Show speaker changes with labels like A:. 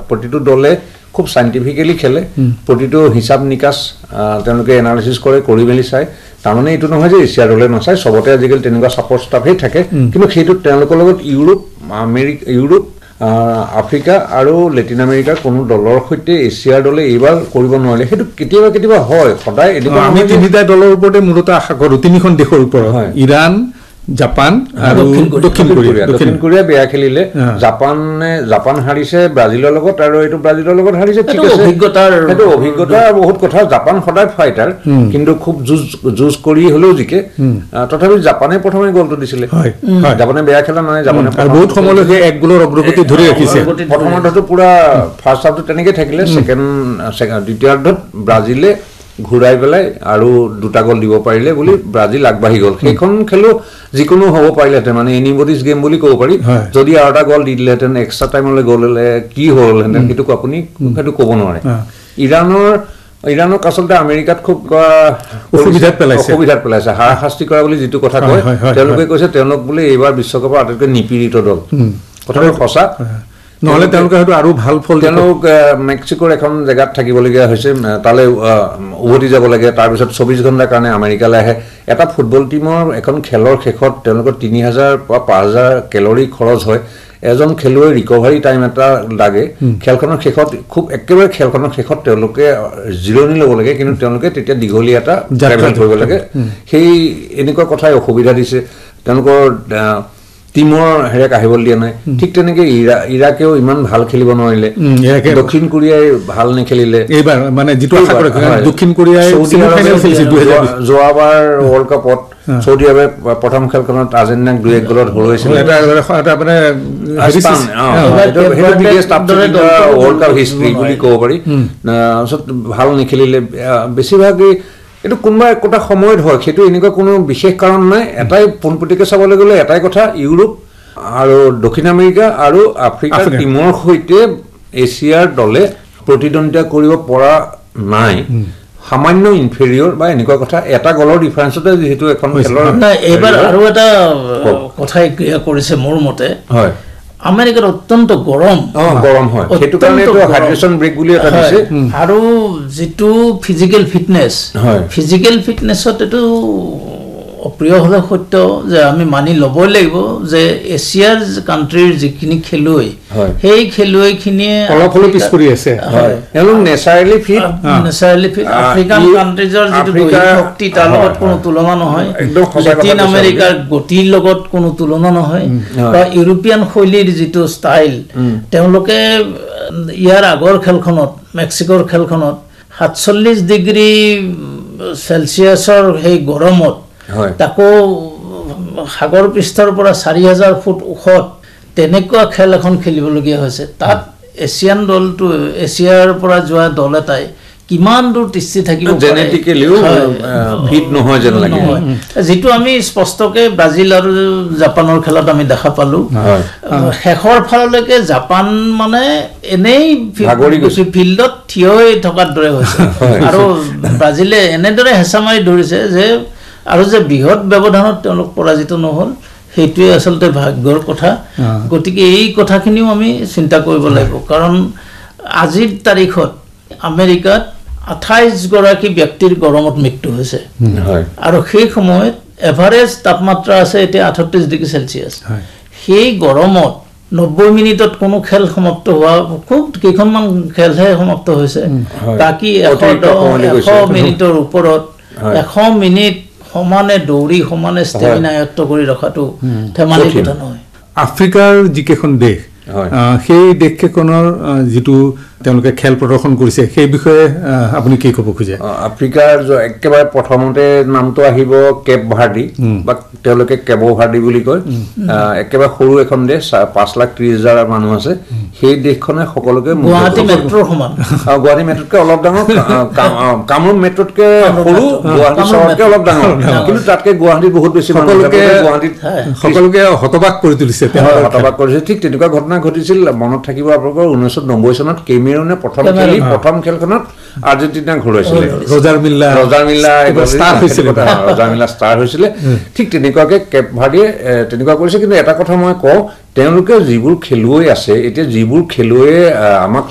A: প্ৰতিটো দলে খুব সাইন্টিফিক্যালি খেলে প্ৰতিটো হিসাব নিকাশ তেওঁলোকে এনালাইসিস কৰি মেলি চাই তাৰমানে এইটো নহয় যে এছিয়া দলে নচাই সবতে আজিকালি তেনেকুৱা সাপোৰ্ট ষ্টাফেই থাকে কিন্তু সেইটো তেওঁলোকৰ লগত ইউৰোপ আফ্ৰিকা আৰু লেটিন আমেৰিকাৰ কোনো দলৰ সৈতে এছিয়াৰ দলে এইবাৰ কৰিব নোৱাৰিলে সেইটো কেতিয়াবা হয় সদায় এনেকুৱা
B: আমি তিনিটা দলৰ ওপৰতে মূলত আশা কৰোঁ তিনিখন দেশৰ ওপৰত ইৰাণ জাপান আৰু দক্ষিণ কোৰিয়া
A: বেয়া খেলিলে জাপান হাৰিছে ব্ৰাজিলৰ লগত আৰু এইটো ব্ৰাজিলৰ লগত হাৰিছে ঠিক আছে সেইটো অভিজ্ঞতা বহুত কথা জাপান সদায় ফাইটাৰ কিন্তু খুব যুঁজ কৰি হলেও জিকে তথাপি জাপানে প্ৰথমে গলটো দিছিলে জাপানে বেয়া খেলা নাই জাপানে
B: বহুত সময়লৈকে এক গলৰ অগ্ৰগতি ধৰি ৰাখিছে
A: প্ৰথমটো পুৰা ফাৰ্ষ্ট হাফটো তেনেকৈ থাকিলে সেকেন্ড দ্বিতীয়াৰ্ধত ব্ৰাজিলে ঘূৰাই পেলাই আৰু দুটা গল দিব পাৰিলে বুলি ব্ৰাজিল আগবাঢ়ি গল সেইখন খেলো যিকোনো হ'ব পাৰিলেহেঁতেন মানে এনিবডিজ গেম বুলি ক'ব পাৰি যদি আৰু এটা গল দি দিলেহেঁতেন এক্সট্ৰা টাইমলৈ গ'লে কি হ'লহেঁতেন সেইটো আপুনি সেইটো ক'ব নোৱাৰে ইৰাণক আচলতে আমেৰিকাত খুব অসুবিধাত পেলাইছে হাৰাশাস্তি কৰা বুলি যিটো কথা কয় তেওঁলোকে কৈছে তেওঁলোক বোলে এইবাৰ বিশ্বকাপৰ আটাইতকৈ নিপীড়িত দল কথাটো সঁচা নহলে তেওঁলোকে হয়তো আৰু ভাল ফল তেওঁলোক মেক্সিকোৰ এখন জেগাত থাকিবলগীয়া হৈছে তালৈ উভতি যাব লাগে তাৰপিছত 24 ঘণ্টাৰ কাৰণে আমেৰিকালৈ আহে এটা ফুটবল টিমৰ এখন খেলৰ শেষত তেওঁলোকৰ 3000 বা 5000 কেলৰি খৰচ হয় এজন খেলুৱৈ ৰিকভাৰী টাইম এটা লাগে খেলখনৰ শেষত খুব একেবাৰে খেলখনৰ শেষত তেওঁলোকে জিৰণি ল'ব লাগে কিন্তু তেওঁলোকে তেতিয়া দীঘলীয়া এটা ট্ৰেভেল কৰিব লাগে সেই এনেকুৱা কথাই অসুবিধা দিছে তেওঁলোকৰ টিমৰ হেৰেক আহিবল দিয়া নাই ঠিক তেনেকে ইৰাকেও ইমান ভাল খেলিব নোৱাৰিলে দক্ষিণ কোৰিয়াই ভাল নেখেলিলে
B: এইবাৰ মানে যেটো আশা কৰে দক্ষিণ কোৰিয়াই সেমিফাইনেল খেলিছিল 2020
A: যোৱাবাৰ ওয়াৰ্ল্ড কাপত সৌদি আৰবে প্ৰথম খেলখনত আৰ্জেন্টিনাক 2-1 গলত হৰুৱাইছিল
B: এটা মানে
A: হেটো biggest update world cup history বুলি ক'ব পাৰি ভাল নেখেলিলে বেছিভাগই এটো কোনবা একটা সময়ত হয় সেটো এনেকুৱা কোনো বিশেষ কাৰণ নাই এটাই পোনপটিকে চাবলৈ গলে এটাই কথা ইউৰোপ আৰু দক্ষিণ আমেৰিকা আৰু আফ্ৰিকাৰ টিমৰ সৈতে এছিয়াৰ দলে প্ৰতিদ্বন্দ্বিতা কৰিব পৰা নাই সামান্য ইনফেৰিয়ৰ বা এনেকুৱা কথা এটা গলৰ ডিফাৰেন্সতে যেহেতু এখন খেলৰ
C: নাই এবাৰ আৰু এটা কথাই ক্লিয়াৰ কৰিছে মোৰ মতে হয় আমেৰিকাৰ অত্যন্ত গৰম
A: হয় সেইটো কাৰণে তো হাইড্ৰেশন ব্ৰেক বুলি এটা দিছে
C: আৰু যেটো ফিজিক্যাল ফিটনেছত এটো অপ্ৰিয় হলে সত্য যে আমি মানি ল'বই লাগিব যে এছিয়াৰ কান্ট্ৰিৰ যিখিনি খেলুৱৈ সেই খেলুৱৈখিনিয়ে
B: অলপ পিছ পৰি আছে
A: তেওঁলোক নেচাৰেলি ফিট
C: আফ্ৰিকান কান্ট্ৰিজৰ যিটো শক্তি তাৰ লগত কোনো তুলনা নহয় লেটিন আমেৰিকাৰ গতিৰ লগত কোনো তুলনা নহয় বা ইউৰোপিয়ান শৈলীৰ যিটো ষ্টাইল তেওঁলোকে ইয়াৰ আগৰ খেলখনত মেক্সিকোৰ খেলখনত 47 ডিগ্ৰী সেলসিয়াছৰ সেই গৰমত তাকো সাগৰ পৃষ্ঠৰ পৰা 4000 ফুট ওখত তেনেকুৱা খেল এখন খেলিবলগীয়া হৈছে তাত এছিয়ান দলটো এছিয়াৰ পৰা যোৱা দল এটাই কিমান দূৰ তিষ্টি থাকিব
A: জেনেটিক্যালিও ফিট নহয় যেন লাগে
C: যেটো আমি স্পষ্টকে ব্ৰাজিল আৰু জাপানৰ খেলত আমি দেখা পালো শেষৰ ফাললৈকে জাপান মানে এনেই ফিল্ডত থিয় হৈ থকাৰ দৰে হৈছে আৰু ব্ৰাজিলে এনেদৰে হেঁচা মাৰি ধৰিছে যে আৰু যে বৃহৎ ব্যৱধানত তেওঁলোক পৰাজিত নহল সেইটোৱে আচলতে ভাগ্যৰ কথা গতিকে এই কথাখিনিও আমি চিন্তা কৰিব লাগিব কাৰণ আজিৰ তাৰিখত আমেৰিকাত 28 গৰাকী ব্যক্তিৰ গৰমত মৃত্যু হৈছে আৰু সেই সময়ত এভাৰেজ তাপমাত্ৰা আছে এতিয়া 38 ডিগ্ৰী সেলসিয়াছ সেই গৰমত 90 মিনিটত কোনো খেল সমাপ্ত হোৱা খুব কেইখনমান খেলহে সমাপ্ত হৈছে বাকি 100 মিনিটৰ ওপৰত 100 মিনিট সমানে দৌৰি সমানে ষ্টেমিনা আয়ত্ত কৰি ৰখাটো ধেমালি কথা নহয়
B: আফ্ৰিকাৰ যিকেখন দেশ সেই দেশকেখনৰ যেটো তেওঁলোকে খেল প্ৰদৰ্শন কৰিছে সেই বিষয়ে আপুনি কি ক'ব খুজে
A: আফ্ৰিকাৰ একেবাৰে প্ৰথমতে নামটো আহিব কেপ ভাৰ্ডি বা তেওঁলোকে কেবো ভাৰ্ডি বুলি কয় একেবাৰে সৰু এখন দেশ 5,30,000 মানুহ আছে সেই দেশখনে সকলোকে
C: গুৱাহাটী মেট্ৰৰ সমান
A: গুৱাহাটী মেট্ৰতকৈ অলপ ডাঙৰ কামৰূপ মেট্ৰতকৈ সৰু গুৱাহাটী চহৰতকৈ অলপ ডাঙৰ কিন্তু তাতকৈ গুৱাহাটী বহুত বেছি
B: সকলোকে হতবাক কৰি তুলিছে
A: হতবাক কৰিছে ঠিক তেনেকুৱা ঘটনা ঘটিছিল মনত থাকিব আপোনালোকৰ 1990 চনত কেমেৰুনে প্ৰথম খেলখনত আৰ্জেন্টিনা ঘূৰাইছিল
B: ৰজাৰ মিল্লা
A: ষ্টাৰ হৈছিল ঠিক তেনেকুৱাকে কেপ ভাৰ্ডিয়ে তেনেকুৱা কৰিছে কিন্তু এটা কথা মই কওঁ তেওঁলোকে যিবোৰ খেলুৱৈ আছে এতিয়া যিবোৰ খেলুৱৈয়ে আমাক